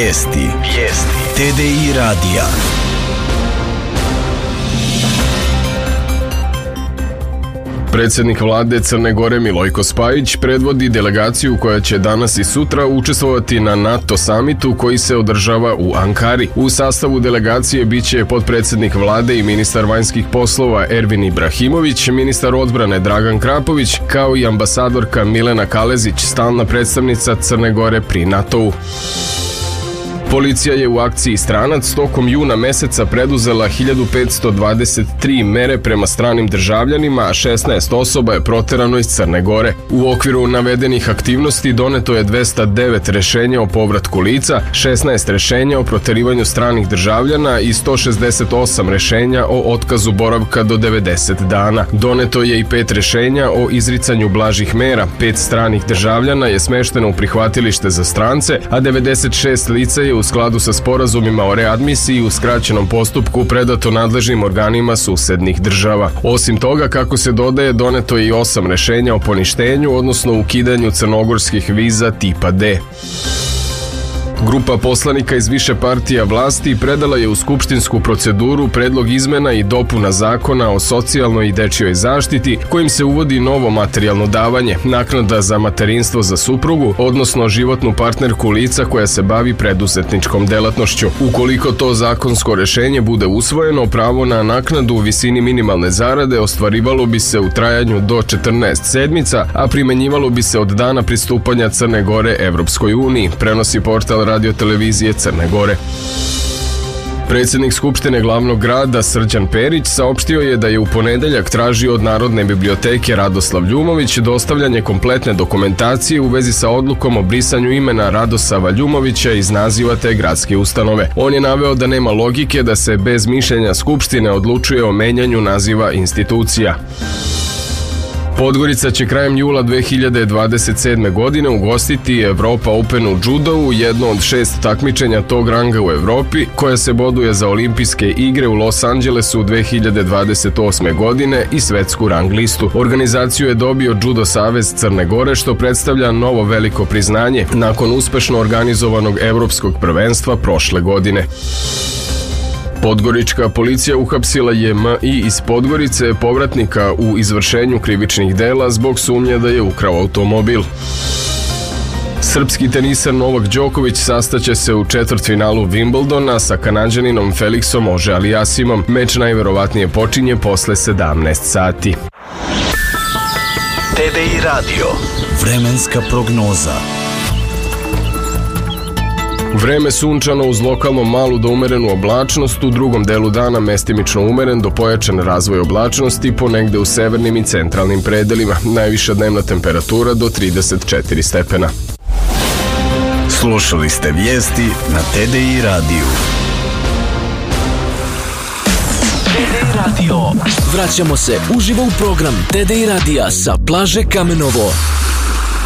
Vijesti TDI radija. Predsjednik vlade Crne Gore Milojko Spajić predvodi delegaciju koja će danas i sutra učestvovati na NATO samitu koji se održava u Ankari. U sastavu delegacije biće potpredsjednik vlade i ministar vanjskih poslova Ervin Ibrahimović, ministar odbrane Dragan Krapović, kao i ambasadorka Milena Kalezić, stalna predstavnica Crne Gore pri NATO-u. Policija je u akciji Stranac tokom juna meseca preduzela 1523 mere prema stranim državljanima, a 16 osoba je proterano iz Crne Gore. U okviru navedenih aktivnosti doneto je 209 rešenja o povratku lica, 16 rešenja o proterivanju stranih državljana i 168 rešenja o otkazu boravka do 90 dana. Doneto je i 5 rešenja o izricanju blažih mera, 5 stranih državljana je smešteno u prihvatilište za strance, a 96 lica je u skladu sa sporazumima o readmisiji u skraćenom postupku predato nadležnim organima susednih država. Osim toga, kako se dodaje, doneto je i 8 rešenja o poništenju, odnosno ukidanju crnogorskih viza tipa D. Grupa poslanika iz više partija vlasti predala je u skupštinsku proceduru predlog izmena i dopuna zakona o socijalnoj i dečijoj zaštiti kojim se uvodi novo materijalno davanje, naknada za materinstvo za suprugu, odnosno životnu partnerku lica koja se bavi preduzetničkom delatnošću. Ukoliko to zakonsko rešenje bude usvojeno, pravo na naknadu u visini minimalne zarade ostvarivalo bi se u trajanju do 14 sedmica, a primenjivalo bi se od dana pristupanja Crne Gore Evropskoj uniji, prenosi portal Radio televizije Crne Gore. Predsjednik Skupštine glavnog grada Srđan Perić saopštio je da je u ponedeljak tražio od Narodne biblioteke Radoslav Ljumović dostavljanje kompletne dokumentacije u vezi sa odlukom o brisanju imena Radosava Ljumovića iz naziva te gradske ustanove. On je naveo da nema logike da se bez mišljenja Skupštine odlučuje o menjanju naziva institucija. Podgorica će krajem jula 2027. godine ugostiti Evropa Open u judovu, jedno od 6 takmičenja tog ranga u Evropi, koja se boduje za olimpijske igre u Los Angelesu 2028. godine i svetsku rang listu. Organizaciju je dobio Judo Savez Crne Gore, što predstavlja novo veliko priznanje nakon uspešno organizovanog evropskog prvenstva prošle godine. Podgorička policija uhapsila je M.I. iz Podgorice, povratnika u izvršenju krivičnih dela zbog sumnje da je ukrao automobil. Srpski teniser Novak Đoković sastaće se u četvrtfinalu Wimbledona sa Kanađaninom Felixom Auger-Aliassimom. Meč najverovatnije počinje posle 17 sati. TDI radio. Vremenska prognoza. Vreme sunčano uz lokalno malu do umerenu oblačnost, u drugom delu dana mestimično umeren do pojačan razvoj oblačnosti ponegde u severnim i centralnim predelima. Najviša dnevna temperatura do 34 stepena. Slušali ste vijesti na TDI radiju. TDI radio. Vraćamo se uživo u program TDI radija sa plaže Kamenovo.